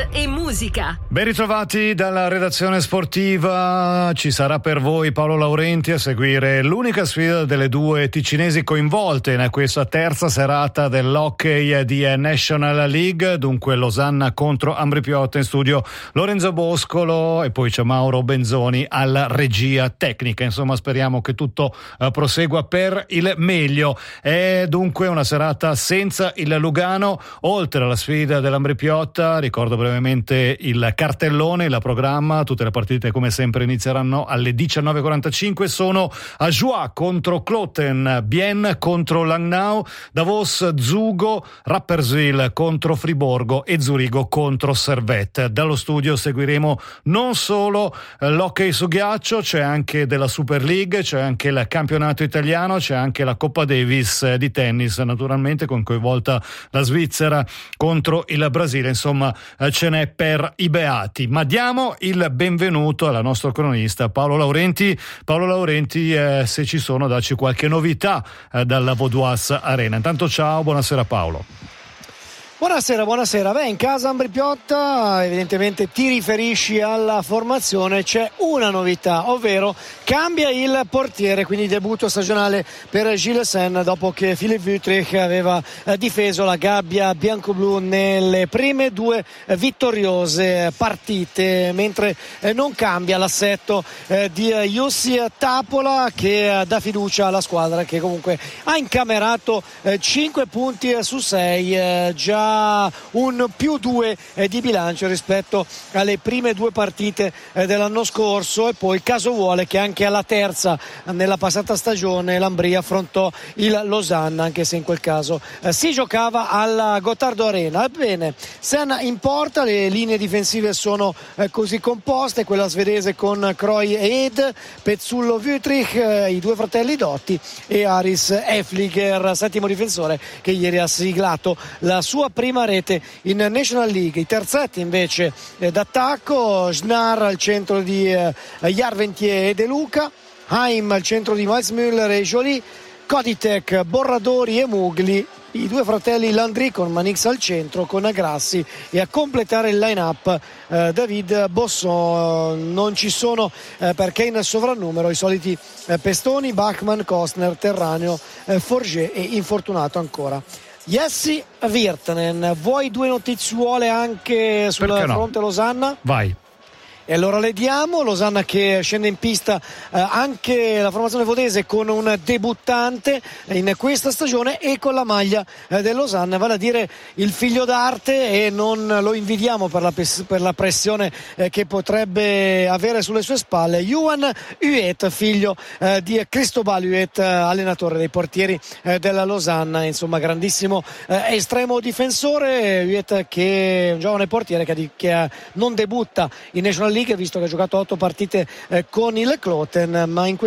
e musica. Ben ritrovati dalla redazione sportiva. Ci sarà per voi Paolo Laurenti a seguire l'unica sfida delle due ticinesi coinvolte in questa terza serata dell'hockey di National League. Dunque Losanna contro Ambri Piotta, in studio Lorenzo Boscolo e poi c'è Mauro Benzoni alla regia tecnica. Insomma, speriamo che tutto prosegua per il meglio. È dunque una serata senza il Lugano. Oltre alla sfida dell'Ambri Piotta, ricordo brevemente il cartellone, il programma. Tutte le partite come sempre inizieranno alle 19:45. Sono Ajoie contro Kloten, Bienne contro Langnau, Davos Zugo, Rapperswil contro Friborgo e Zurigo contro Servette. Dallo studio seguiremo non solo l'hockey su ghiaccio, c'è anche della Super League, c'è anche il campionato italiano, c'è anche la Coppa Davis di tennis, naturalmente con coinvolta la Svizzera contro il Brasile. Insomma, ce n'è per i beati. Ma diamo il benvenuto alla nostra cronista Paolo Laurenti. Paolo Laurenti, se ci sono, dacci qualche novità dalla Vaudoise Arena. Intanto ciao, buonasera Paolo. Buonasera. Beh, in casa Ambri Piotta evidentemente ti riferisci alla formazione. C'è una novità, ovvero cambia il portiere, quindi debutto stagionale per Gilles Sen dopo che Philipp Wüttrich aveva difeso la gabbia bianco-blu nelle prime due vittoriose partite, mentre non cambia l'assetto di Jussi Tapola, che dà fiducia alla squadra, che comunque ha incamerato 5 punti su 6, già un +2 di bilancio rispetto alle prime due partite dell'anno scorso. E poi caso vuole che anche alla terza nella passata stagione l'Ambria affrontò il Losanna, anche se in quel caso si giocava alla Gottardo Arena. Ebbene, Sen in porta, le linee difensive sono così composte: quella svedese con Croy e Ed, Pezzullo Wüttrich, i due fratelli Dotti e Aris Efliger, settimo difensore, che ieri ha siglato la sua prima rete in National League. I terzetti invece d'attacco: Schnar al centro di Jarventier e De Luca, Haim al centro di Weissmuller e Joly, Koditek, Borradori e Mugli, i due fratelli Landry con Manix al centro, con Grassi, e a completare il line-up David Bosson. Non ci sono perché in sovrannumero i soliti Pestoni, Bachmann, Kostner, Terraneo, Forget e infortunato ancora Jesse Virtanen. Vuoi due notiziuole anche sul fronte Losanna? Vai. E allora le diamo. Losanna che scende in pista anche la formazione vodese con un debuttante in questa stagione e con la maglia del Losanna, vale a dire il figlio d'arte, e non lo invidiamo per la pressione che potrebbe avere sulle sue spalle. Johan Huet, figlio di Cristobal Huet, allenatore dei portieri della Losanna. Insomma, grandissimo estremo difensore. Huet, che è un giovane portiere che non debutta in National League, visto che ha giocato 8 partite con il Kloten, ma in